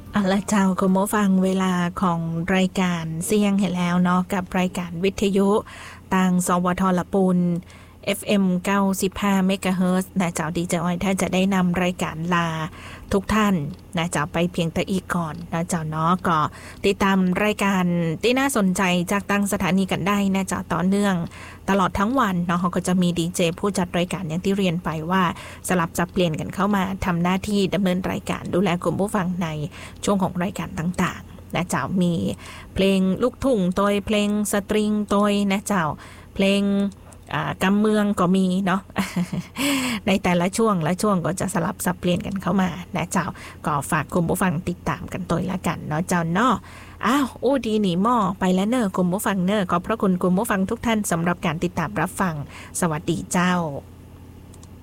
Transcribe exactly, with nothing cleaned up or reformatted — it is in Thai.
เอาละเจ้าคุณผู้ฟังเวลาของรายการเสี่ยงเห็นแล้วเนาะกับรายการวิทยุต่างสวทละปูน เอฟ เอ็ม เก้าสิบห้า เมกะเฮิรตซ์นะเจ้าดีเจอ้อยถ้าจะได้นำรายการลาทุกท่านนะเจ้าไปเพียงแต่อีกก่อนนะเจ้าเนาะก็ติดตามรายการที่น่าสนใจจากตั้งสถานีกันได้นะเจ้าต่อเนื่องตลอดทั้งวันเนาะเขาก็จะมีดีเจผู้จัดรายการอย่างที่เรียนไปว่าสลับสับเปลี่ยนกันเข้ามาทำหน้าที่ดำเนินรายการดูแลกลุ่มผู้ฟังในช่วงของรายการต่างๆนะเจ้ามีเพลงลูกทุ่งตัวเพลงสตริงตัวนะเจ้าเพลงกำเมืองก็มีเนาะ ในแต่ละช่วงและช่วงก็จะสลับสับเปลี่ยนกันเข้ามานะเจ้าก็ฝากคุณผู้ฟังติดตามกันตัวละกันเนาะเจ้าเนาะอ้าวโอ้ดีหนีหม้อไปแล้วเนอะคุณผู้ฟังเนอะขอบพระคุณคุณผู้ฟังทุกท่านสำหรับการติดตามรับฟังสวัสดีเจ้า